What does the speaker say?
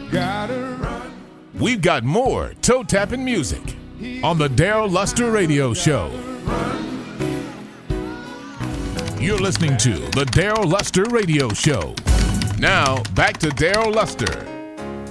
We've got more toe-tapping music on the Daryl Luster Radio Show. You're listening to the Daryl Luster Radio Show. Now, back to Daryl Luster.